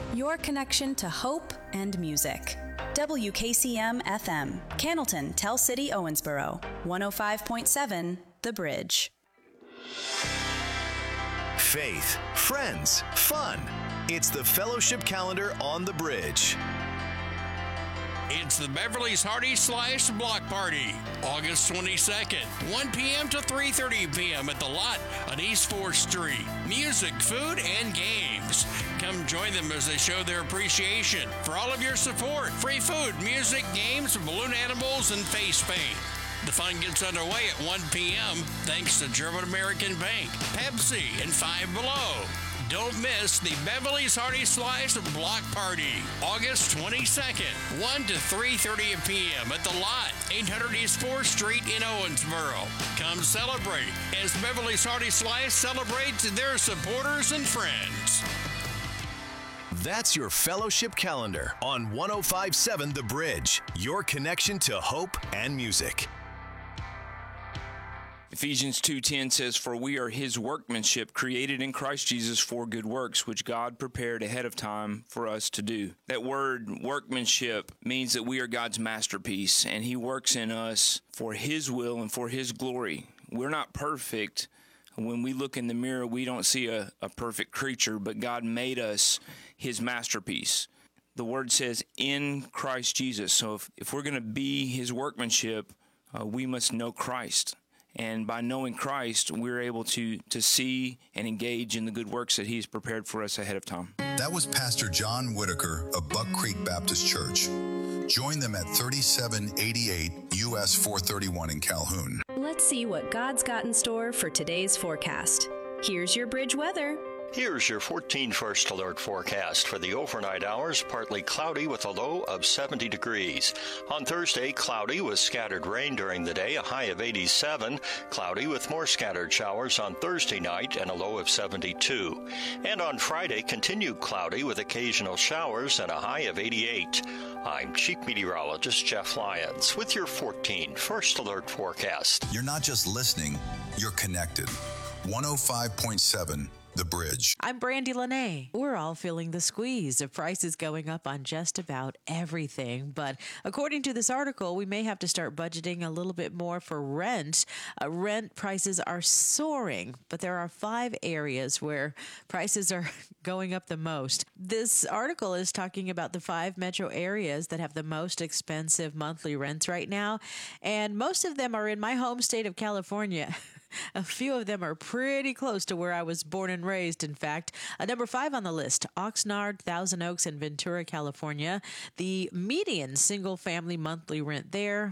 Your connection to hope and music. WKCM FM, Cannleton, Tell City, Owensboro, 105.7, The Bridge. Faith, friends, fun. It's the Fellowship Calendar on The Bridge. It's the Beverly's Hearty Slice Block Party, August 22nd, 1 p.m. to 3:30 p.m. at the lot on East 4th Street. Music, food, and games. Come join them as they show their appreciation for all of your support. Free food, music, games, balloon animals, and face paint. The fun gets underway at 1 p.m. thanks to German American Bank, Pepsi, and Five Below. Don't miss the Beverly's Hearty Slice Block Party, August 22nd, 1 to 3:30 p.m. at the lot, 800 East 4th Street in Owensboro. Come celebrate as Beverly's Hearty Slice celebrates their supporters and friends. That's your Fellowship Calendar on 105.7 The Bridge, your connection to hope and music. Ephesians 2:10 says, "For we are his workmanship, created in Christ Jesus for good works, which God prepared ahead of time for us to do." That word workmanship means that we are God's masterpiece, and he works in us for his will and for his glory. We're not perfect. When we look in the mirror, we don't see a perfect creature, but God made us his masterpiece. The word says, in Christ Jesus. So if we're going to be his workmanship, we must know Christ. And by knowing Christ, we're able to see and engage in the good works that he's prepared for us ahead of time. That was Pastor John Whitaker of Buck Creek Baptist Church. Join them at 3788 US 431 in Calhoun. Let's see what God's got in store for today's forecast. Here's your Bridge weather. Here's your 14 First Alert forecast. For the overnight hours, partly cloudy with a low of 70 degrees. On Thursday, cloudy with scattered rain during the day, a high of 87. Cloudy with more scattered showers on Thursday night and a low of 72. And on Friday, continued cloudy with occasional showers and a high of 88. I'm Chief Meteorologist Jeff Lyons with your 14 First Alert forecast. You're not just listening, you're connected. 105.7 The Bridge. I'm Brandy Lene. We're all feeling the squeeze of prices going up on just about everything. But according to this article, we may have to start budgeting a little bit more for rent. Rent prices are soaring, but there are 5 areas where prices are going up the most. This article is talking about the 5 metro areas that have the most expensive monthly rents right now. And most of them are in my home state of California. A few of them are pretty close to where I was born and raised, in fact. Number 5 on the list, Oxnard, Thousand Oaks, and Ventura, California. The median single-family monthly rent there,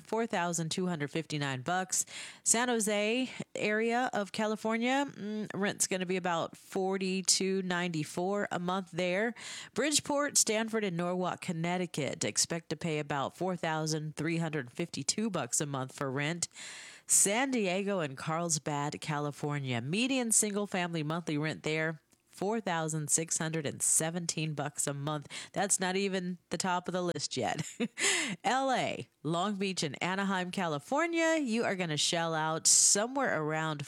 $4,259. San Jose area of California, rent's going to be about $4,294 a month there. Bridgeport, Stanford, and Norwalk, Connecticut expect to pay about $4,352 a month for rent. San Diego and Carlsbad, California. Median single-family monthly rent there, $4,617 a month. That's not even the top of the list yet. L.A., Long Beach, and Anaheim, California, you are going to shell out somewhere around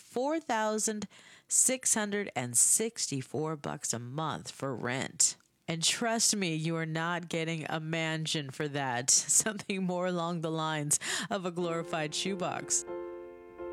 $4,664 a month for rent. And trust me, you are not getting a mansion for that. Something more along the lines of a glorified shoebox.